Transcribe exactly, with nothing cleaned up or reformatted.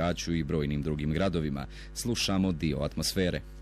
Bihaću i brojnim drugim gradovima. Slušamo dio atmosfere.